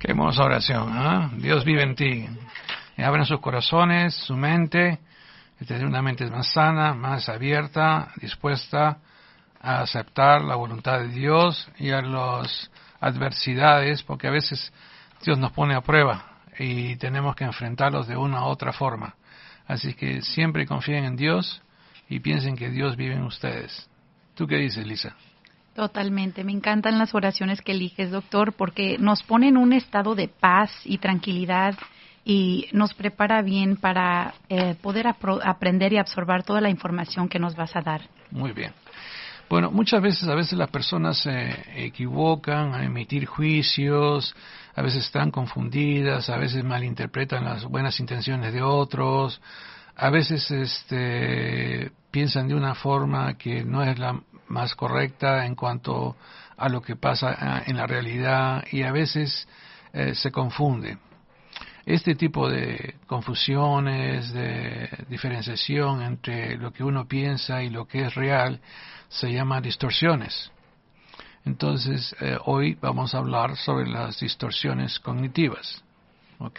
Qué hermosa oración, ¿ah? Dios vive en ti. Y abren sus corazones, su mente, y tener una mente más sana, más abierta, dispuesta a aceptar la voluntad de Dios y a las adversidades, porque a veces Dios nos pone a prueba y tenemos que enfrentarlos de una u otra forma. Así que siempre confíen en Dios y piensen que Dios vive en ustedes. ¿Tú qué dices, Lisa? Totalmente, me encantan las oraciones que eliges, doctor, porque nos pone en un estado de paz y tranquilidad y nos prepara bien para poder aprender y absorber toda la información que nos vas a dar. Muy bien. Bueno, muchas veces las personas se equivocan a emitir juicios, a veces están confundidas, a veces malinterpretan las buenas intenciones de otros, a veces piensan de una forma que no es la más correcta en cuanto a lo que pasa en la realidad y a veces se confunde. Este tipo de confusiones, de diferenciación entre lo que uno piensa y lo que es real, se llama distorsiones. Entonces, hoy vamos a hablar sobre las distorsiones cognitivas. ¿Ok?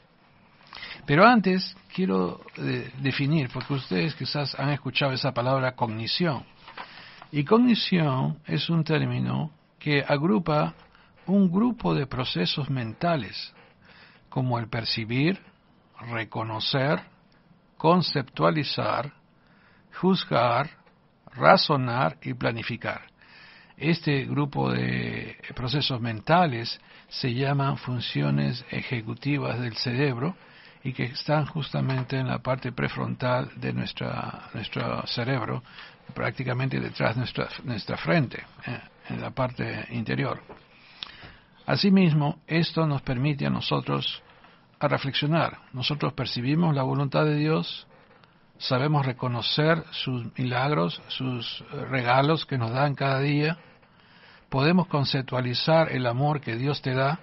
Pero antes, quiero definir, porque ustedes quizás han escuchado esa palabra cognición. Y cognición es un término que agrupa un grupo de procesos mentales, como el percibir, reconocer, conceptualizar, juzgar, razonar y planificar. Este grupo de procesos mentales se llaman funciones ejecutivas del cerebro y que están justamente en la parte prefrontal de nuestro cerebro, prácticamente detrás de nuestra frente, en la parte interior. Asimismo, esto nos permite a nosotros a reflexionar. Nosotros percibimos la voluntad de Dios, sabemos reconocer sus milagros, sus regalos que nos dan cada día, podemos conceptualizar el amor que Dios te da,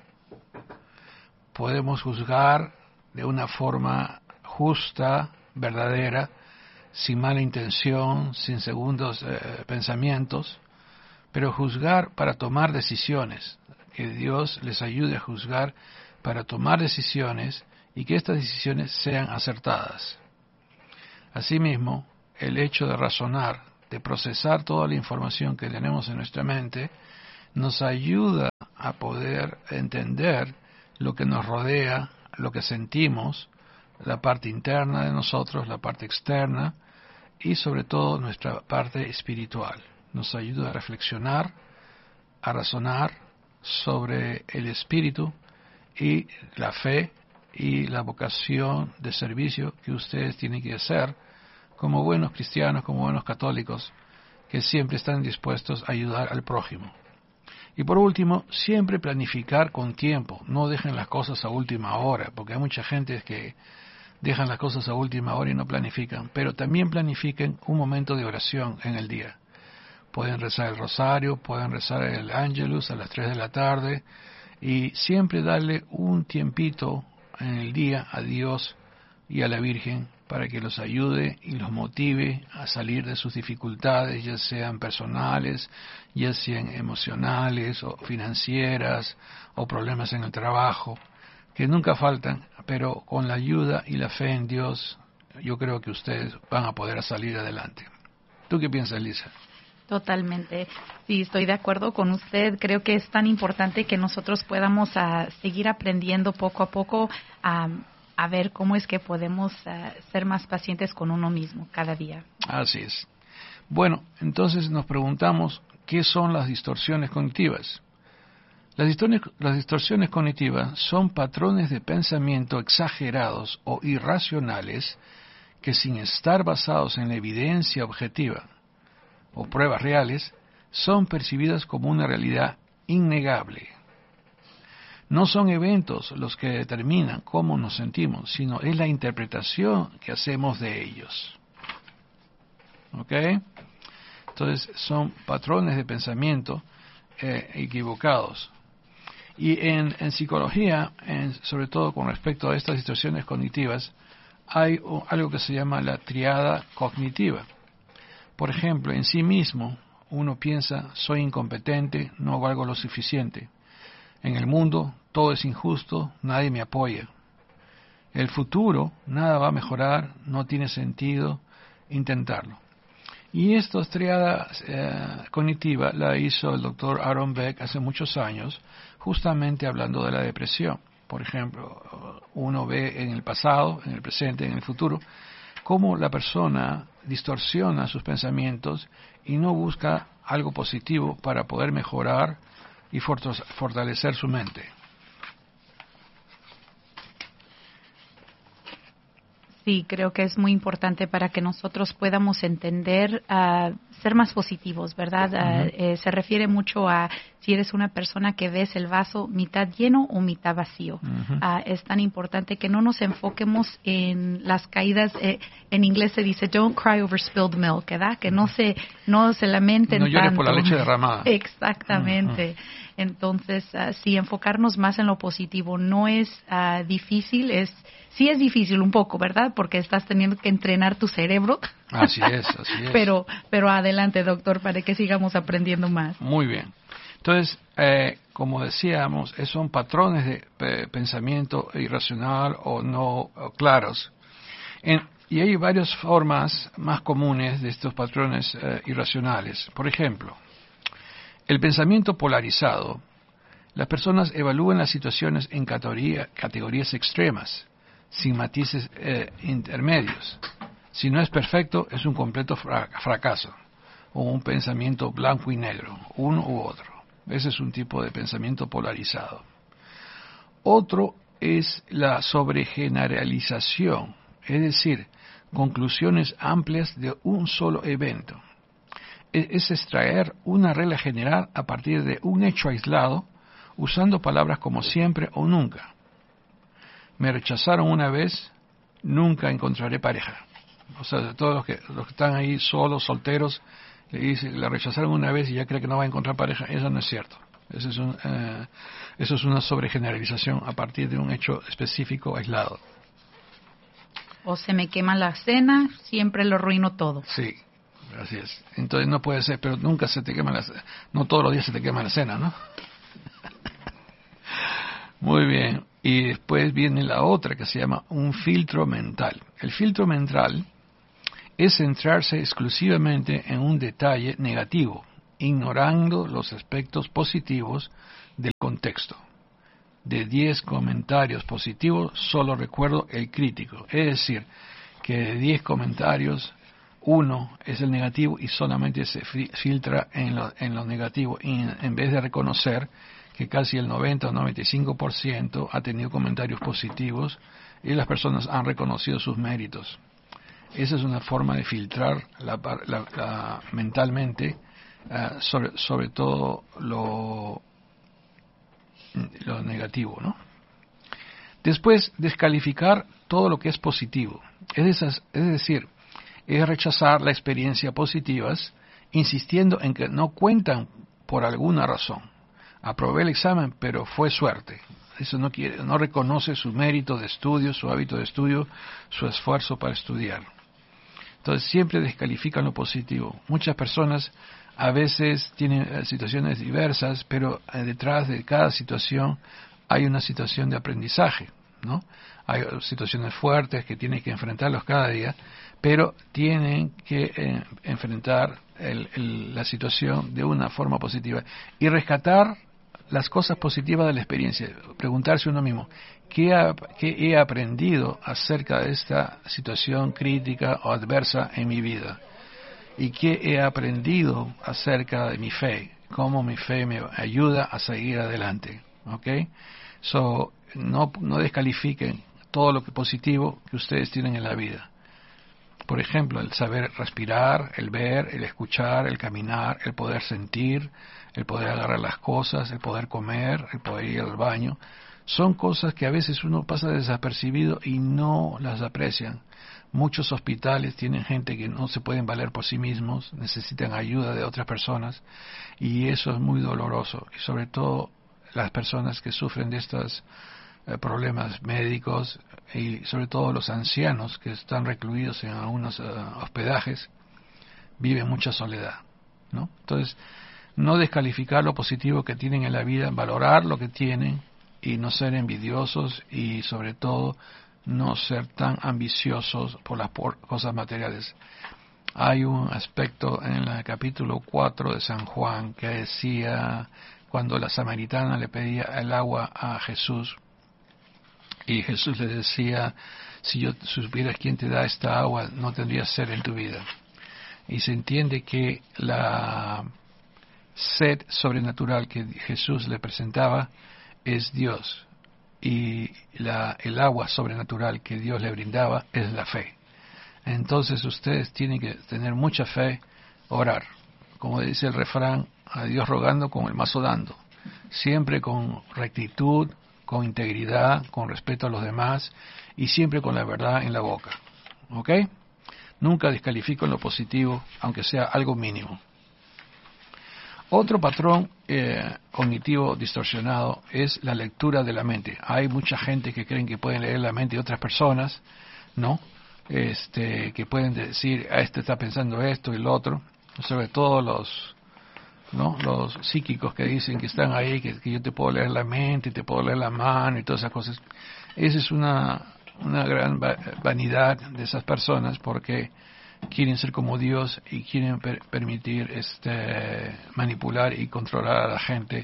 podemos juzgar de una forma justa, verdadera, sin mala intención, sin segundos pensamientos, pero juzgar para tomar decisiones, que Dios les ayude a juzgar para tomar decisiones y que estas decisiones sean acertadas. Asimismo, el hecho de razonar, de procesar toda la información que tenemos en nuestra mente, nos ayuda a poder entender lo que nos rodea, lo que sentimos, la parte interna de nosotros, la parte externa y sobre todo nuestra parte espiritual. Nos ayuda a reflexionar, a razonar sobre el espíritu y la fe y la vocación de servicio que ustedes tienen que hacer como buenos cristianos, como buenos católicos, que siempre están dispuestos a ayudar al prójimo. Y por último, siempre planificar con tiempo, no dejen las cosas a última hora, porque hay mucha gente que dejan las cosas a última hora y no planifican, pero también planifiquen un momento de oración en el día. Pueden rezar el rosario, pueden rezar el Ángelus a las 3 de la tarde y siempre darle un tiempito en el día a Dios y a la Virgen para que los ayude y los motive a salir de sus dificultades, ya sean personales, ya sean emocionales o financieras o problemas en el trabajo, que nunca faltan, pero con la ayuda y la fe en Dios, yo creo que ustedes van a poder salir adelante. ¿Tú qué piensas, Lisa? Totalmente. Sí, estoy de acuerdo con usted. Creo que es tan importante que nosotros podamos seguir aprendiendo poco a poco a ver cómo es que podemos ser más pacientes con uno mismo cada día. Así es. Bueno, entonces nos preguntamos, ¿qué son las distorsiones cognitivas? Las distorsiones cognitivas son patrones de pensamiento exagerados o irracionales que, sin estar basados en la evidencia objetiva o pruebas reales, son percibidas como una realidad innegable. No son eventos los que determinan cómo nos sentimos, sino es la interpretación que hacemos de ellos. ¿Ok? Entonces son patrones de pensamiento equivocados. Y en psicología, sobre todo con respecto a estas distorsiones cognitivas, hay algo que se llama la triada cognitiva. Por ejemplo, en sí mismo uno piensa, soy incompetente, no valgo lo suficiente. En el mundo todo es injusto, nadie me apoya. El futuro, nada va a mejorar, no tiene sentido intentarlo. Y esta triada cognitiva la hizo el doctor Aaron Beck hace muchos años, justamente hablando de la depresión. Por ejemplo, uno ve en el pasado, en el presente, en el futuro, cómo la persona distorsiona sus pensamientos y no busca algo positivo para poder mejorar y fortalecer su mente. Sí, creo que es muy importante para que nosotros podamos entender, ser más positivos, ¿verdad? Se refiere mucho a si eres una persona que ves el vaso mitad lleno o mitad vacío. Es tan importante que no nos enfoquemos en las caídas. En inglés se dice, don't cry over spilled milk, ¿verdad? Que no se lamenten tanto. No llores por la leche derramada. Exactamente. Entonces, sí, enfocarnos más en lo positivo no es difícil, sí es difícil un poco, ¿verdad? Porque estás teniendo que entrenar tu cerebro. Así es. Pero adelante, doctor, para que sigamos aprendiendo más. Muy bien. Entonces, como decíamos, son patrones de pensamiento irracional o no claros. Y hay varias formas más comunes de estos patrones irracionales. Por ejemplo, el pensamiento polarizado. Las personas evalúan las situaciones en categorías extremas, sin matices intermedios. Si no es perfecto, es un completo fracaso, o un pensamiento blanco y negro, uno u otro. Ese es un tipo de pensamiento polarizado. Otro es la sobregeneralización, es decir, conclusiones amplias de un solo evento. Es extraer una regla general a partir de un hecho aislado, usando palabras como siempre o nunca. Me rechazaron una vez, nunca encontraré pareja. O sea, todos los que están ahí solos, solteros, le rechazaron una vez y ya cree que no va a encontrar pareja. Eso no es cierto. Eso es una sobregeneralización a partir de un hecho específico aislado. O se me quema la cena, siempre lo arruino todo. Sí, así es. Entonces no puede ser, pero nunca se te quema la cena. No todos los días se te quema la cena, ¿no? Muy bien. Y después viene la otra que se llama un filtro mental. El filtro mental es centrarse exclusivamente en un detalle negativo, ignorando los aspectos positivos del contexto. De 10 comentarios positivos, solo recuerdo el crítico. Es decir, que de 10 comentarios, uno es el negativo y solamente se filtra en lo negativo, en vez de reconocer que casi el 90 o 95% ha tenido comentarios positivos y las personas han reconocido sus méritos. Esa es una forma de filtrar mentalmente sobre todo lo negativo, ¿no? Después, descalificar todo lo que es positivo. Es decir, es rechazar la experiencia positivas, insistiendo en que no cuentan por alguna razón. Aprobé el examen, pero fue suerte. Eso no reconoce su mérito de estudio, su hábito de estudio, su esfuerzo para estudiar. Entonces siempre descalifican lo positivo. Muchas personas a veces tienen situaciones diversas, pero detrás de cada situación hay una situación de aprendizaje, ¿no? Hay situaciones fuertes que tienen que enfrentarlos cada día, pero tienen que enfrentar la situación de una forma positiva y rescatar las cosas positivas de la experiencia. Preguntarse uno mismo, ¿qué he aprendido acerca de esta situación crítica o adversa en mi vida? ¿Y qué he aprendido acerca de mi fe? ¿Cómo mi fe me ayuda a seguir adelante? ¿Ok? No descalifiquen todo lo positivo que ustedes tienen en la vida. Por ejemplo, el saber respirar, el ver, el escuchar, el caminar, el poder sentir, el poder agarrar las cosas, el poder comer, el poder ir al baño. Son cosas que a veces uno pasa desapercibido y no las aprecian. Muchos hospitales tienen gente que no se pueden valer por sí mismos, necesitan ayuda de otras personas y eso es muy doloroso. Y sobre todo las personas que sufren de estos problemas médicos y sobre todo los ancianos que están recluidos en algunos hospedajes viven mucha soledad, ¿no? Entonces No descalificar lo positivo que tienen en la vida, valorar lo que tienen y no ser envidiosos y sobre todo no ser tan ambiciosos por las cosas materiales. Hay un aspecto en el capítulo 4 de San Juan que decía cuando la samaritana le pedía el agua a Jesús y Jesús le decía, si yo supieras quién te da esta agua, no tendrías sed en tu vida. Y se entiende que la sed sobrenatural que Jesús le presentaba es Dios y el agua sobrenatural que Dios le brindaba es la fe. Entonces ustedes tienen que tener mucha fe, orar, como dice el refrán, a Dios rogando con el mazo dando, siempre con rectitud, con integridad, con respeto a los demás y siempre con la verdad en la boca. ¿Ok? Nunca descalifico en lo positivo, aunque sea algo mínimo. Otro patrón cognitivo distorsionado es la lectura de la mente. Hay mucha gente que creen que pueden leer la mente de otras personas, ¿no? Que pueden decir, este está pensando esto y lo otro, sobre todo los psíquicos que dicen que están ahí, que yo te puedo leer la mente, te puedo leer la mano y todas esas cosas. Esa es una gran vanidad de esas personas porque quieren ser como Dios y quieren permitir manipular y controlar a la gente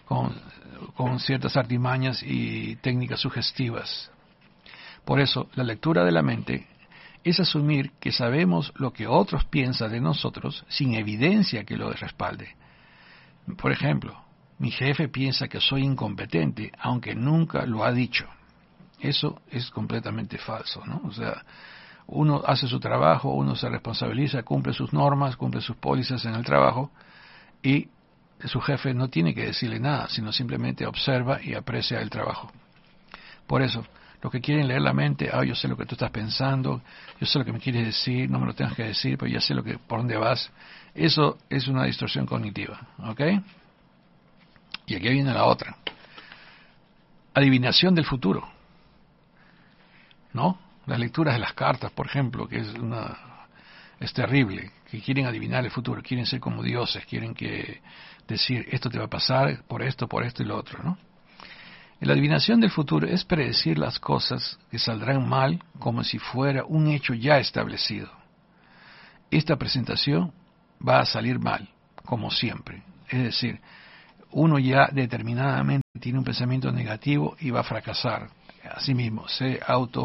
con ciertas artimañas y técnicas sugestivas. Por eso, la lectura de la mente es asumir que sabemos lo que otros piensan de nosotros sin evidencia que lo respalde. Por ejemplo, mi jefe piensa que soy incompetente, aunque nunca lo ha dicho. Eso es completamente falso, ¿no? O sea, uno hace su trabajo, uno se responsabiliza, cumple sus normas, cumple sus pólizas en el trabajo y su jefe no tiene que decirle nada, sino simplemente observa y aprecia el trabajo. Por eso, los que quieren leer la mente, yo sé lo que tú estás pensando, yo sé lo que me quieres decir, no me lo tengas que decir, pero ya sé por dónde vas. Eso es una distorsión cognitiva, ¿ok? Y aquí viene la otra. Adivinación del futuro, ¿no? Las lecturas de las cartas, por ejemplo, que es terrible, que quieren adivinar el futuro, quieren ser como dioses, quieren decir esto te va a pasar por esto y lo otro, ¿no? La adivinación del futuro es predecir las cosas que saldrán mal como si fuera un hecho ya establecido. Esta presentación va a salir mal, como siempre. Es decir, uno ya determinadamente tiene un pensamiento negativo y va a fracasar. Asimismo, se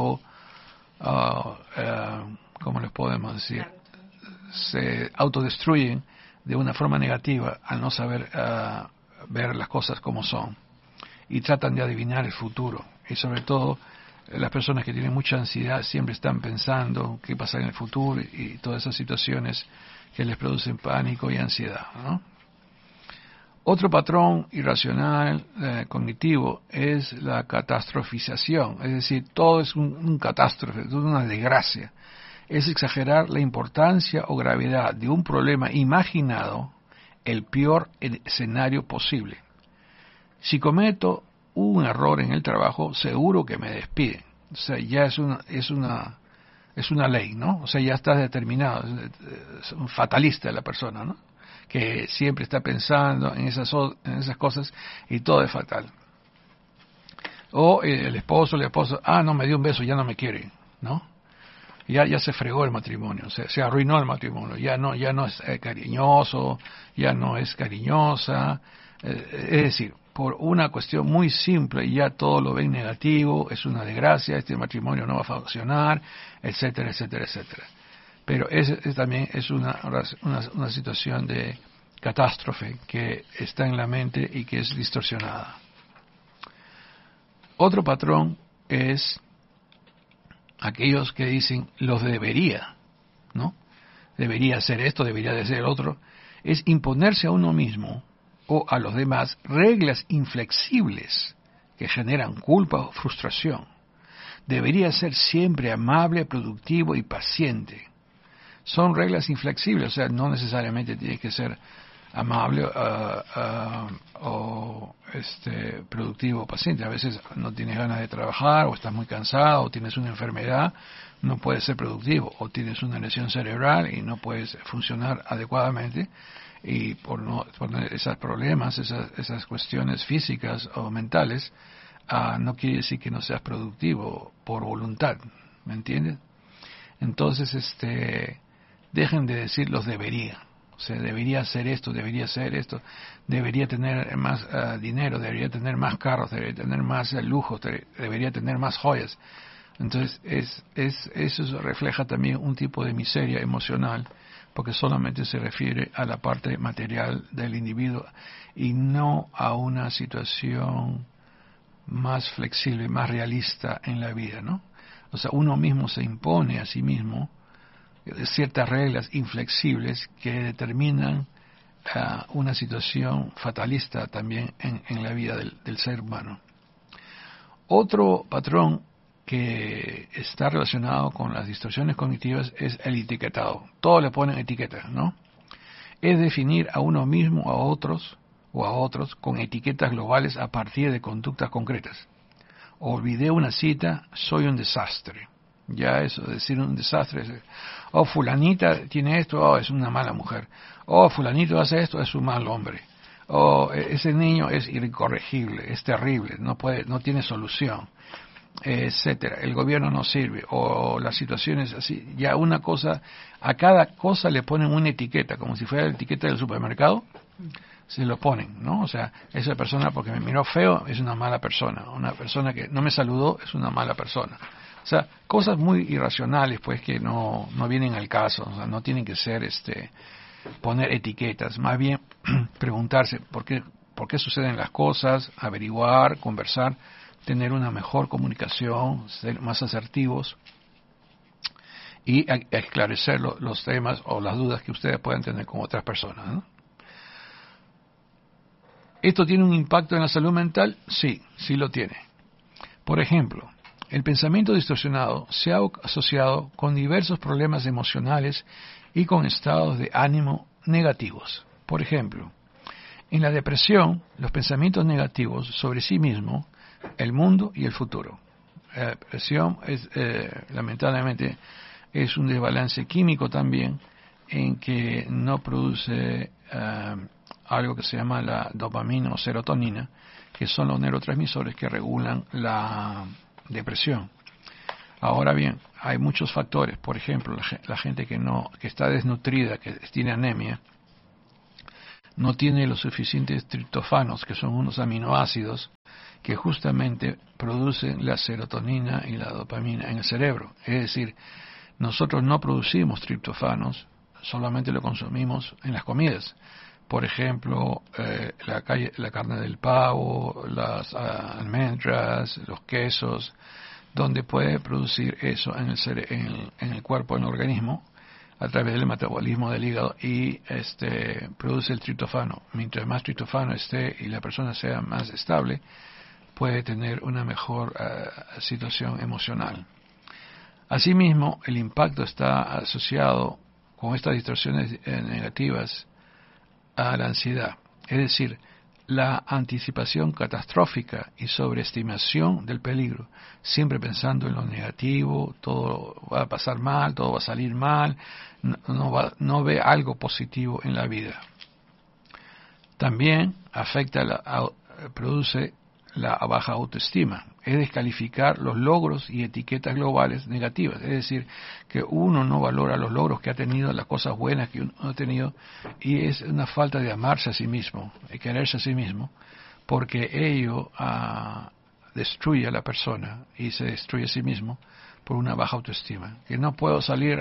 ¿cómo les podemos decir? Se autodestruyen de una forma negativa al no saber ver las cosas como son. Y tratan de adivinar el futuro. Y sobre todo, las personas que tienen mucha ansiedad siempre están pensando qué pasará en el futuro y todas esas situaciones que les producen pánico y ansiedad, ¿no? Otro patrón irracional cognitivo es la catastrofización, es decir, todo es un catástrofe, todo una desgracia. Es exagerar la importancia o gravedad de un problema imaginado, el peor escenario posible. Si cometo un error en el trabajo, seguro que me despiden. O sea, ya es una ley, ¿no? O sea, ya está determinado. Es un fatalista la persona, ¿no? Que siempre está pensando en esas cosas y todo es fatal. O el esposo, la esposa, no me dio un beso, ya no me quiere, ¿no? Ya se fregó el matrimonio, se arruinó el matrimonio, ya no es cariñoso, ya no es cariñosa, es decir, por una cuestión muy simple ya todo lo ven negativo, es una desgracia, este matrimonio no va a funcionar, etcétera, etcétera, etcétera. Pero también es una situación de catástrofe que está en la mente y que es distorsionada. Otro patrón es aquellos que dicen los debería, ¿no? Debería hacer esto, debería de hacer el otro. Es imponerse a uno mismo o a los demás reglas inflexibles que generan culpa o frustración. Debería ser siempre amable, productivo y paciente. Son reglas inflexibles, o sea, no necesariamente tiene que ser amable o productivo o paciente. A veces no tienes ganas de trabajar, o estás muy cansado, o tienes una enfermedad, no puedes ser productivo, o tienes una lesión cerebral y no puedes funcionar adecuadamente. y por no poner esos problemas, esas cuestiones físicas o mentales, no quiere decir que no seas productivo por voluntad, ¿me entiendes? Entonces, dejen de decir los debería. O sea, debería hacer esto, debería tener más dinero, debería tener más carros, debería tener más lujos, debería tener más joyas. Entonces, eso refleja también un tipo de miseria emocional, porque solamente se refiere a la parte material del individuo y no a una situación más flexible, más realista en la vida, ¿no? O sea, uno mismo se impone a sí mismo ciertas reglas inflexibles que determinan una situación fatalista también en la vida del ser humano. Otro patrón que está relacionado con las distorsiones cognitivas es el etiquetado. Todos le ponen etiquetas, ¿no? Es definir a uno mismo, a otros o a otros con etiquetas globales a partir de conductas concretas. Olvidé una cita, soy un desastre. Ya eso, decir un desastre, fulanita tiene esto, es una mala mujer. Fulanito hace esto, es un mal hombre. Ese niño es incorregible, es terrible, no tiene solución, etcétera. El gobierno no sirve, o las situaciones así. Ya una cosa, a cada cosa le ponen una etiqueta, como si fuera la etiqueta del supermercado. Se lo ponen, ¿no? O sea, esa persona porque me miró feo es una mala persona, una persona que no me saludó es una mala persona. O sea, cosas muy irracionales, pues, que no vienen al caso. O sea, no tienen que ser, poner etiquetas. Más bien, preguntarse por qué suceden las cosas, averiguar, conversar, tener una mejor comunicación, ser más asertivos y esclarecer los temas o las dudas que ustedes puedan tener con otras personas, ¿no? ¿Esto tiene un impacto en la salud mental? Sí, sí lo tiene. Por ejemplo, el pensamiento distorsionado se ha asociado con diversos problemas emocionales y con estados de ánimo negativos. Por ejemplo, en la depresión, los pensamientos negativos sobre sí mismo, el mundo y el futuro. La depresión lamentablemente es un desbalance químico también en que no produce algo que se llama la dopamina o serotonina, que son los neurotransmisores que regulan la depresión. Ahora bien, hay muchos factores. Por ejemplo, la gente que está desnutrida, que tiene anemia, no tiene los suficientes triptófanos, que son unos aminoácidos que justamente producen la serotonina y la dopamina en el cerebro. Es decir, nosotros no producimos triptófanos, solamente lo consumimos en las comidas. Por ejemplo, la carne del pavo, las almendras, los quesos, donde puede producir eso en el cuerpo, en el organismo, a través del metabolismo del hígado y produce el triptófano. Mientras más triptófano esté y la persona sea más estable, puede tener una mejor situación emocional. Asimismo, el impacto está asociado con estas distorsiones negativas a la ansiedad, es decir, la anticipación catastrófica y sobreestimación del peligro, siempre pensando en lo negativo, todo va a pasar mal, todo va a salir mal, no ve algo positivo en la vida. También produce la baja autoestima, es descalificar los logros y etiquetas globales negativas, es decir, que uno no valora los logros que ha tenido, las cosas buenas que uno ha tenido, y es una falta de amarse a sí mismo, de quererse a sí mismo, porque ello destruye a la persona y se destruye a sí mismo por una baja autoestima. Que no puedo salir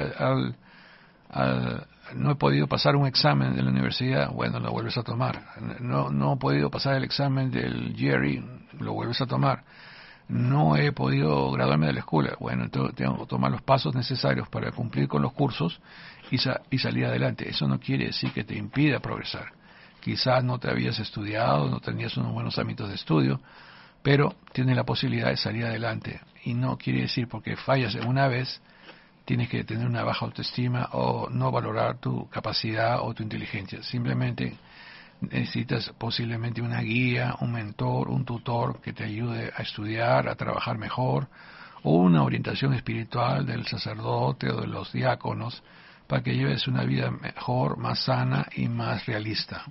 no he podido pasar un examen de la universidad, bueno, lo vuelves a tomar. No he podido pasar el examen del GRE, lo vuelves a tomar. No he podido graduarme de la escuela, bueno, entonces tengo que tomar los pasos necesarios para cumplir con los cursos y salir adelante. Eso no quiere decir que te impida progresar. Quizás no te habías estudiado, no tenías unos buenos hábitos de estudio, pero tienes la posibilidad de salir adelante. Y no quiere decir porque fallas en una vez tienes que tener una baja autoestima o no valorar tu capacidad o tu inteligencia. Simplemente necesitas posiblemente una guía, un mentor, un tutor que te ayude a estudiar, a trabajar mejor, o una orientación espiritual del sacerdote o de los diáconos para que lleves una vida mejor, más sana y más realista.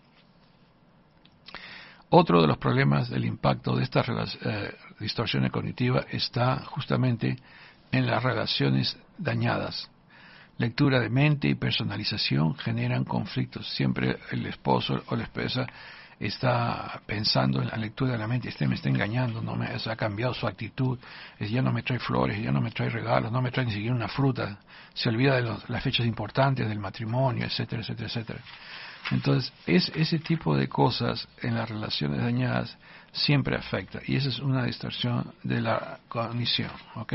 Otro de los problemas del impacto de estas distorsiones cognitivas está justamente en las relaciones dañadas. Lectura de mente y personalización generan conflictos. Siempre el esposo o la esposa está pensando en la lectura de la mente. Me está engañando, ha cambiado su actitud, ya no me trae flores, ya no me trae regalos, no me trae ni siquiera una fruta, se olvida de las fechas importantes del matrimonio, etcétera, etcétera, etcétera. Entonces, ese tipo de cosas en las relaciones dañadas siempre afecta, y esa es una distorsión de la cognición, ¿ok?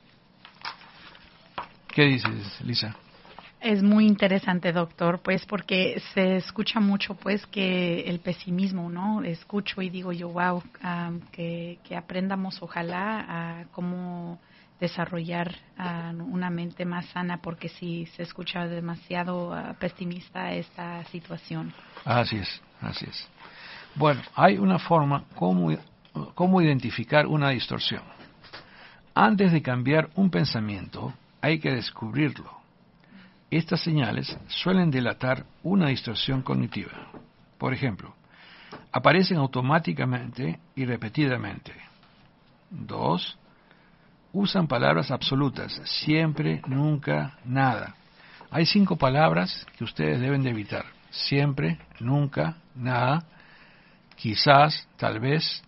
¿Qué dices, Lisa? Es muy interesante, doctor, pues porque se escucha mucho, pues, que el pesimismo, ¿no? Escucho y digo yo, wow, que aprendamos, ojalá, a cómo desarrollar una mente más sana, porque si se escucha demasiado pesimista esta situación. Así es, así es. Bueno, hay una forma cómo identificar una distorsión. Antes de cambiar un pensamiento, hay que descubrirlo. Estas señales suelen delatar una distorsión cognitiva. Por ejemplo, aparecen automáticamente y repetidamente. 2. Usan palabras absolutas, siempre, nunca, nada. Hay 5 palabras que ustedes deben de evitar. Siempre, nunca, nada, quizás, tal vez,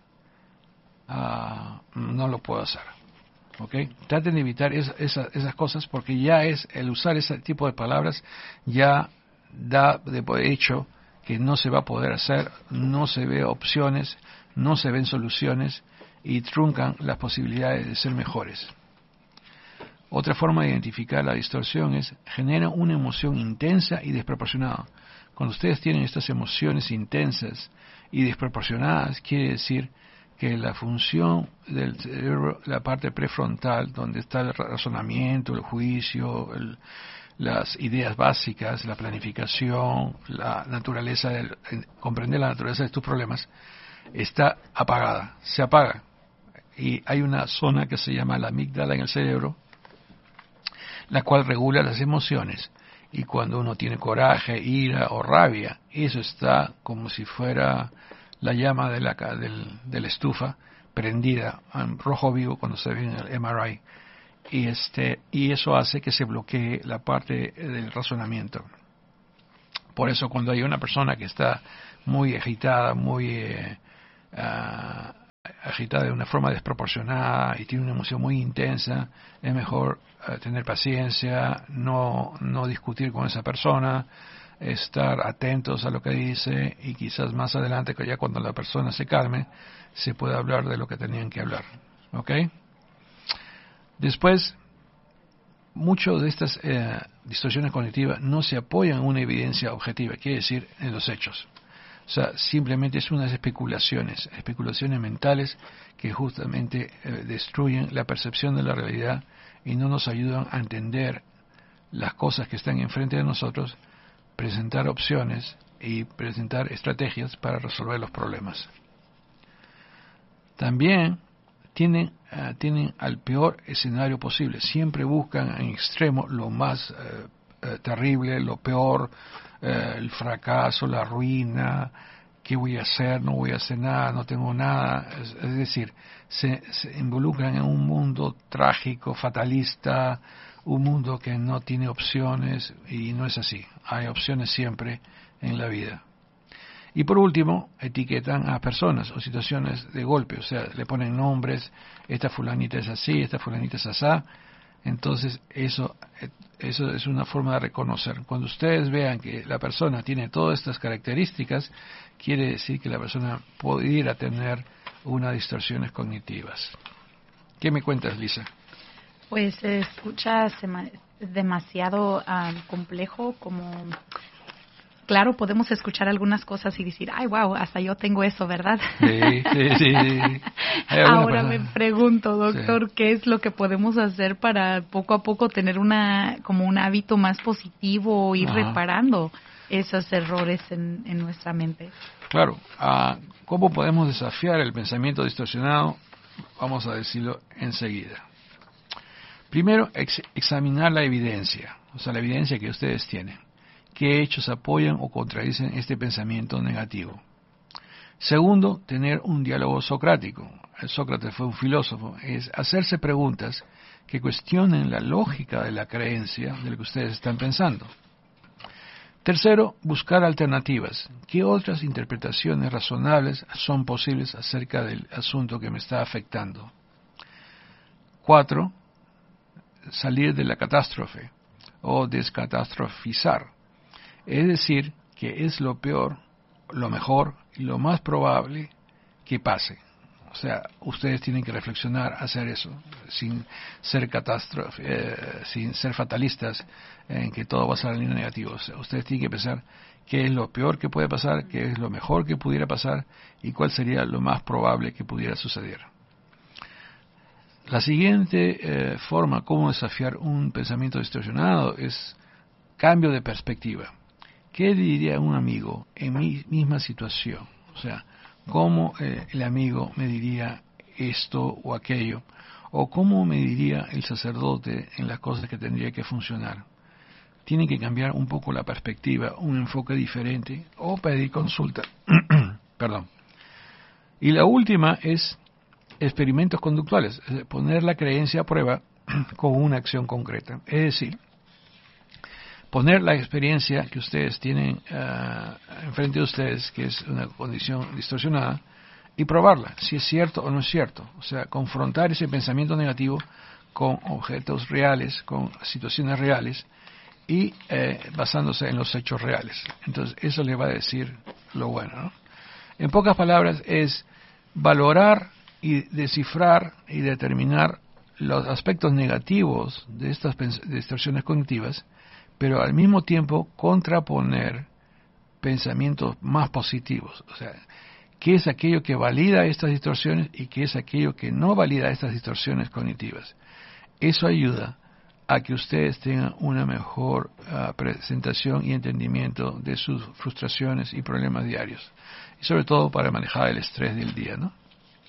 no lo puedo hacer. ¿Okay? Traten de evitar esas cosas, porque ya el usar ese tipo de palabras ya da de hecho que no se va a poder hacer, no se ve opciones, no se ven soluciones y truncan las posibilidades de ser mejores. Otra forma de identificar la distorsión es genera una emoción intensa y desproporcionada. Cuando ustedes tienen estas emociones intensas y desproporcionadas, quiere decir que la función del cerebro, la parte prefrontal, donde está el razonamiento, el juicio, las ideas básicas, la planificación, la naturaleza, comprender la naturaleza de tus problemas, está apagada, se apaga. Y hay una zona que se llama la amígdala en el cerebro, la cual regula las emociones. Y cuando uno tiene coraje, ira o rabia, eso está como si fuera la llama de la estufa prendida en rojo vivo cuando se ve en el MRI, y eso hace que se bloquee la parte del razonamiento. Por eso cuando hay una persona que está muy agitada, agitada de una forma desproporcionada y tiene una emoción muy intensa, es mejor tener paciencia, no discutir con esa persona, estar atentos a lo que dice, y quizás más adelante, que ya cuando la persona se calme, se pueda hablar de lo que tenían que hablar. ¿Ok? Después, muchas de estas distorsiones cognitivas no se apoyan en una evidencia objetiva, quiere decir en los hechos. O sea, simplemente es unas especulaciones mentales que justamente destruyen la percepción de la realidad y no nos ayudan a entender las cosas que están enfrente de nosotros, presentar opciones y presentar estrategias para resolver los problemas. También tienen al peor escenario posible. Siempre buscan en extremo lo más terrible, lo peor, el fracaso, la ruina. ¿Qué voy a hacer? No voy a hacer nada, no tengo nada. Es decir, se involucran en un mundo trágico, fatalista, un mundo que no tiene opciones, y no es así. Hay opciones siempre en la vida. Y por último, etiquetan a personas o situaciones de golpe, o sea, le ponen nombres, esta fulanita es así, esta fulanita es asá. Entonces, eso es una forma de reconocer. Cuando ustedes vean que la persona tiene todas estas características, quiere decir que la persona pudiera tener unas distorsiones cognitivas. ¿Qué me cuentas, Lisa? Pues se escucha demasiado complejo, como... Claro, podemos escuchar algunas cosas y decir, ay, wow, hasta yo tengo eso, ¿verdad? Sí. Ahora me pregunto, doctor, ¿qué es lo que podemos hacer para poco a poco tener como un hábito más positivo, ir reparando esos errores en nuestra mente? Claro, ¿cómo podemos desafiar el pensamiento distorsionado? Vamos a decirlo enseguida. Primero, examinar la evidencia. o sea, la evidencia que ustedes tienen. ¿Qué hechos apoyan o contradicen este pensamiento negativo? Segundo, tener un diálogo socrático. Sócrates fue un filósofo. Es hacerse preguntas que cuestionen la lógica de la creencia de lo que ustedes están pensando. Tercero, buscar alternativas. ¿Qué otras interpretaciones razonables son posibles acerca del asunto que me está afectando? Cuatro, salir de la catástrofe o descatastrofizar. Es decir, que es lo peor, lo mejor y lo más probable que pase. O sea, ustedes tienen que reflexionar, hacer eso, sin ser sin ser fatalistas en que todo va a salir negativo. O sea, ustedes tienen que pensar qué es lo peor que puede pasar, qué es lo mejor que pudiera pasar y cuál sería lo más probable que pudiera suceder. La siguiente forma como desafiar un pensamiento distorsionado es cambio de perspectiva. ¿Qué diría un amigo en mi misma situación? O sea, ¿cómo el amigo me diría esto o aquello? ¿O cómo me diría el sacerdote en las cosas que tendría que funcionar? Tiene que cambiar un poco la perspectiva, un enfoque diferente o pedir consulta. Perdón. Y la última es experimentos conductuales, es decir, poner la creencia a prueba con una acción concreta. Es decir, poner la experiencia que ustedes tienen enfrente de ustedes, que es una condición distorsionada, y probarla, si es cierto o no es cierto. O sea, confrontar ese pensamiento negativo con objetos reales, con situaciones reales, y basándose en los hechos reales. Entonces, eso le va a decir lo bueno, ¿no? En pocas palabras, es valorar y descifrar y determinar los aspectos negativos de estas distorsiones cognitivas, pero al mismo tiempo contraponer pensamientos más positivos. O sea, ¿qué es aquello que valida estas distorsiones y qué es aquello que no valida estas distorsiones cognitivas? Eso ayuda a que ustedes tengan una mejor presentación y entendimiento de sus frustraciones y problemas diarios. Y sobre todo para manejar el estrés del día, ¿no?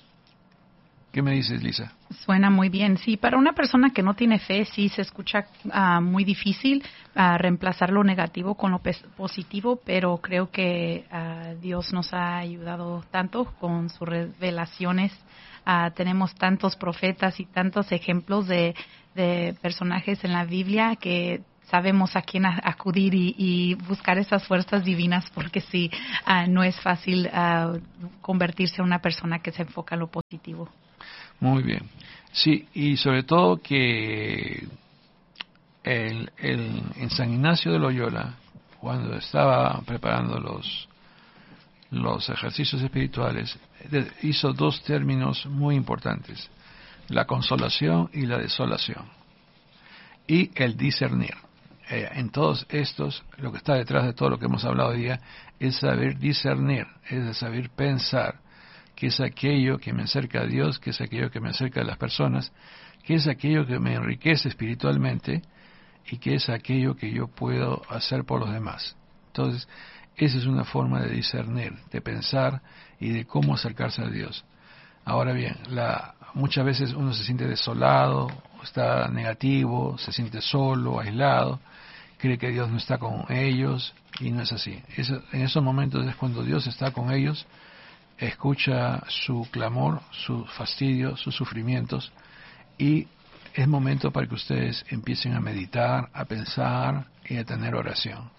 ¿Qué me dices, Lisa? Suena muy bien. Sí, para una persona que no tiene fe, sí se escucha muy difícil reemplazar lo negativo con lo positivo, pero creo que Dios nos ha ayudado tanto con sus revelaciones. Tenemos tantos profetas y tantos ejemplos de personajes en la Biblia que sabemos a quién acudir y buscar esas fuerzas divinas, porque sí, no es fácil convertirse en una persona que se enfoca en lo positivo. Muy bien. Sí, y sobre todo que en San Ignacio de Loyola, cuando estaba preparando los ejercicios espirituales, hizo dos términos muy importantes: la consolación y la desolación, y el discernir. En todos estos, lo que está detrás de todo lo que hemos hablado hoy día es saber discernir, es saber pensar qué es aquello que me acerca a Dios, qué es aquello que me acerca a las personas, qué es aquello que me enriquece espiritualmente y qué es aquello que yo puedo hacer por los demás. Entonces, esa es una forma de discernir, de pensar y de cómo acercarse a Dios. Ahora bien, muchas veces uno se siente desolado, está negativo, se siente solo, aislado, cree que Dios no está con ellos, y no es así. En esos momentos es cuando Dios está con ellos, escucha su clamor, su fastidio, sus sufrimientos, y es momento para que ustedes empiecen a meditar, a pensar y a tener oración.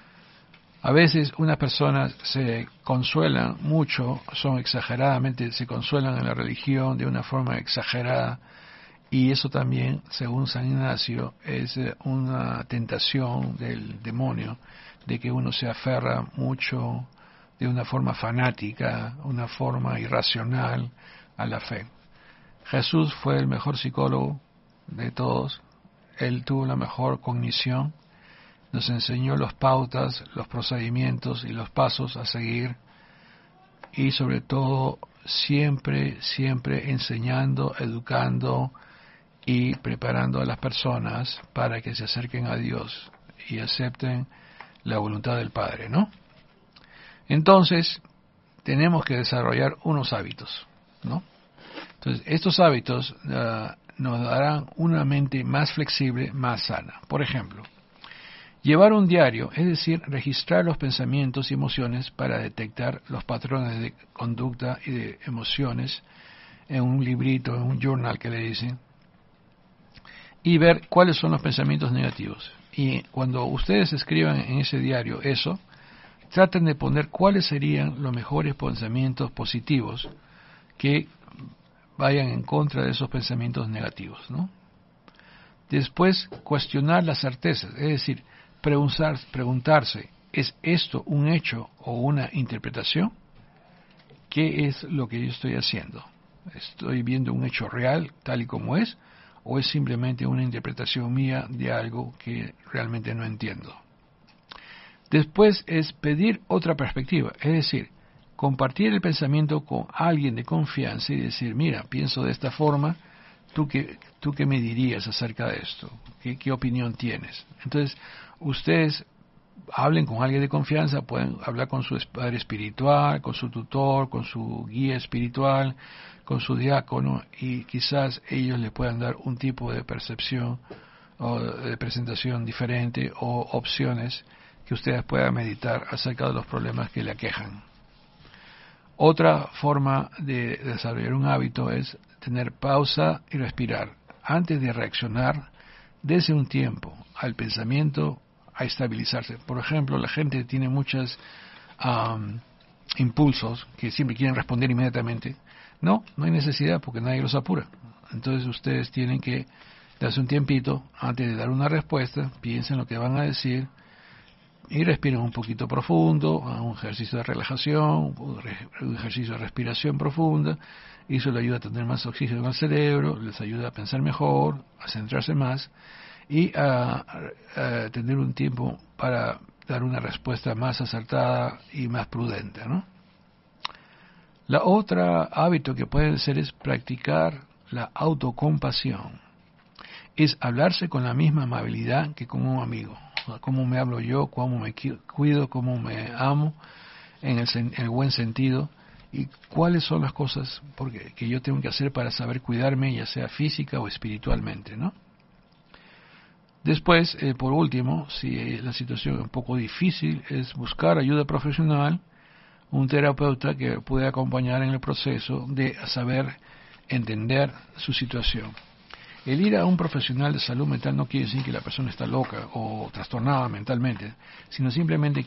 A veces unas personas se consuelan mucho, se consuelan en la religión de una forma exagerada, y eso también, según San Ignacio, es una tentación del demonio, de que uno se aferra mucho de una forma fanática, una forma irracional a la fe. Jesús fue el mejor psicólogo de todos, él tuvo la mejor cognición, nos enseñó las pautas, los procedimientos y los pasos a seguir, y sobre todo siempre enseñando, educando y preparando a las personas para que se acerquen a Dios y acepten la voluntad del Padre, ¿no? Entonces, tenemos que desarrollar unos hábitos, ¿no? Entonces, estos hábitos nos darán una mente más flexible, más sana. Por ejemplo, Llevar un diario, es decir, registrar los pensamientos y emociones para detectar los patrones de conducta y de emociones en un librito, en un journal que le dicen, y ver cuáles son los pensamientos negativos. Y cuando ustedes escriban en ese diario eso, traten de poner cuáles serían los mejores pensamientos positivos que vayan en contra de esos pensamientos negativos, ¿no? Después, cuestionar las certezas, es decir, preguntarse, ¿es esto un hecho o una interpretación? ¿Qué es lo que yo estoy haciendo? ¿Estoy viendo un hecho real tal y como es? ¿O es simplemente una interpretación mía de algo que realmente no entiendo? Después es pedir otra perspectiva, es decir, compartir el pensamiento con alguien de confianza y decir, mira, pienso de esta forma, ¿tú qué me dirías acerca de esto? ¿Qué opinión tienes? Entonces, ustedes hablen con alguien de confianza, pueden hablar con su padre espiritual, con su tutor, con su guía espiritual, con su diácono, y quizás ellos le puedan dar un tipo de percepción o de presentación diferente o opciones que ustedes puedan meditar acerca de los problemas que le aquejan. Otra forma de desarrollar un hábito es tener pausa y respirar. Antes de reaccionar, dése un tiempo al pensamiento a estabilizarse. Por ejemplo, la gente tiene muchos impulsos que siempre quieren responder inmediatamente. No hay necesidad porque nadie los apura. Entonces ustedes tienen que darse un tiempito antes de dar una respuesta, piensen lo que van a decir y respiren un poquito profundo, hagan un ejercicio de relajación, un ejercicio de respiración profunda, y eso les ayuda a tener más oxígeno al cerebro, les ayuda a pensar mejor, a centrarse más y a tener un tiempo para dar una respuesta más acertada y más prudente, ¿no? La otra hábito que pueden hacer es practicar la autocompasión. Es hablarse con la misma amabilidad que con un amigo. Cómo me hablo yo, cómo me cuido, cómo me amo, en el buen sentido, y cuáles son las cosas que yo tengo que hacer para saber cuidarme, ya sea física o espiritualmente, ¿no? Después, por último, si la situación es un poco difícil, es buscar ayuda profesional, un terapeuta que pueda acompañar en el proceso de saber entender su situación. El ir a un profesional de salud mental no quiere decir que la persona está loca o trastornada mentalmente, sino simplemente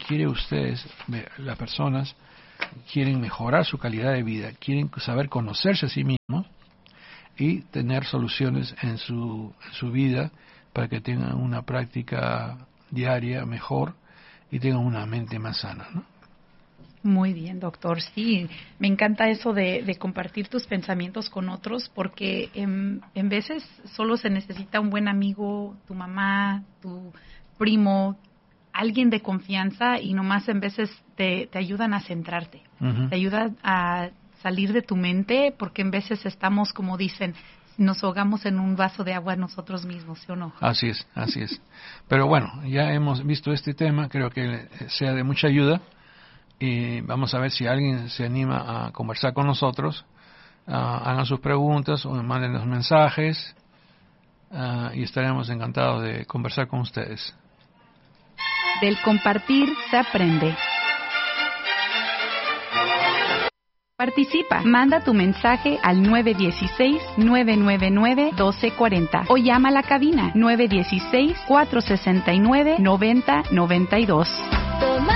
las personas quieren mejorar su calidad de vida, quieren saber conocerse a sí mismos y tener soluciones en su vida para que tengan una práctica diaria mejor y tengan una mente más sana, ¿no? Muy bien, doctor. Sí, me encanta eso de compartir tus pensamientos con otros, porque en veces solo se necesita un buen amigo, tu mamá, tu primo, alguien de confianza, y nomás en veces te ayudan a centrarte, te ayudan a salir de tu mente, porque en veces estamos, como dicen, nos ahogamos en un vaso de agua nosotros mismos, ¿sí o no? Así es. Pero bueno, ya hemos visto este tema, creo que sea de mucha ayuda. Y vamos a ver si alguien se anima a conversar con nosotros, hagan sus preguntas o manden los mensajes, y estaremos encantados de conversar con ustedes. Del compartir se aprende. Participa, manda tu mensaje al 916-999-1240 o llama a la cabina 916-469-9092.